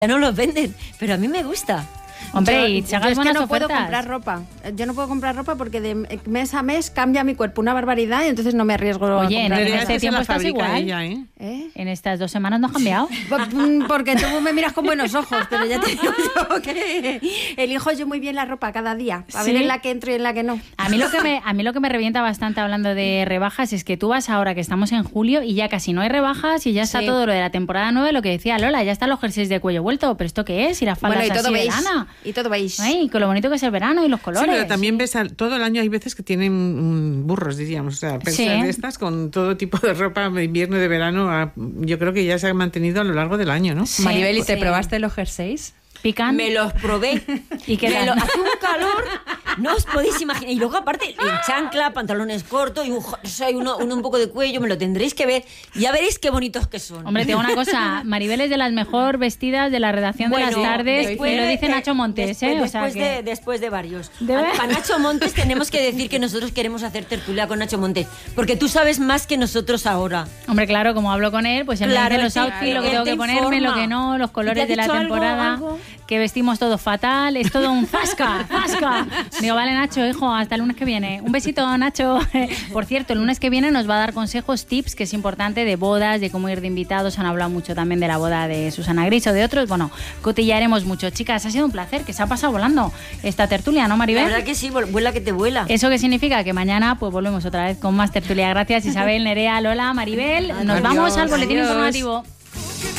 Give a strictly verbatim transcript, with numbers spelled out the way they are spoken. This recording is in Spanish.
no los venden, pero a mí me gusta. Hombre, y yo, hagas yo es buenas que no ofertas. puedo comprar ropa. Yo no puedo comprar ropa porque de mes a mes cambia mi cuerpo una barbaridad y entonces no me arriesgo Oye, a en comprar. este tiempo estás igual. Ella, ¿eh? ¿Eh? En estas dos semanas no has cambiado. Porque tú me miras con buenos ojos, pero ya te digo yo que elijo yo muy bien la ropa cada día, a ¿Sí? ver en la que entro y en la que no. A mí lo que me a mí lo que me revienta bastante hablando de rebajas es que tú vas ahora que estamos en julio y ya casi no hay rebajas y ya está Sí. todo lo de la temporada nueve, lo que decía Lola, ya están los jerseys de cuello vuelto, pero ¿esto qué es? Y las faldas Bueno, y todo así de veis. lana. Y todo veis. Ay, con lo bonito que es el verano y los colores. Sí, pero también ves al- todo el año hay veces que tienen mm, burros, diríamos, o sea, pensas Sí. de estas con todo tipo de ropa de invierno, de verano, a- yo creo que ya se ha mantenido a lo largo del año, ¿no? Sí. Maribel, ¿y te Sí. probaste los jerseys? Pican. Me los probé. ¿Y qué Me tal? lo- hace un calor, no os podéis imaginar. Y luego aparte, en chancla, pantalones cortos y un, jo- soy uno, uno un poco de cuello, me lo tendréis que ver. Ya veréis qué bonitos que son. Hombre, te digo una cosa, Maribel es de las mejor vestidas de la redacción Bueno, de las tardes, después me lo de- dice Nacho Montes, después, ¿eh? O sea después, que... de, después de varios. ¿De A- ver? Para Nacho Montes tenemos que decir que nosotros queremos hacer tertulia con Nacho Montes, porque tú sabes más que nosotros ahora. Hombre, claro, como hablo con él, pues él Claro, me dice los él te- outfits, lo que él tengo te que ponerme, informa. lo que no, los ¿Y colores te ha de la dicho algo, temporada, algo? que vestimos todo fatal, es todo un zasca, zasca. Digo, vale, Nacho, hijo, hasta el lunes que viene. Un besito, Nacho. Por cierto, el lunes que viene nos va a dar consejos, tips, que es importante, de bodas, de cómo ir de invitados. Han hablado mucho también de la boda de Susana Gris o de otros. Bueno, cotillaremos mucho. Chicas, ha sido un placer, que se ha pasado volando esta tertulia, ¿no, La Maribel? verdad que sí, vuel- vuela que te vuela. ¿Eso qué significa? Que mañana pues volvemos otra vez con más tertulia. Gracias, Isabel, Nerea, Lola, Maribel. Nos Adiós, vamos al boletín adiós. informativo.